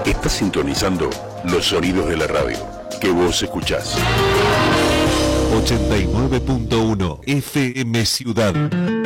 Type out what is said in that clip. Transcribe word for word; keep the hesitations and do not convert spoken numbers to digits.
Estás sintonizando los sonidos de la radio que vos escuchás. ochenta y nueve punto uno F M Ciudad.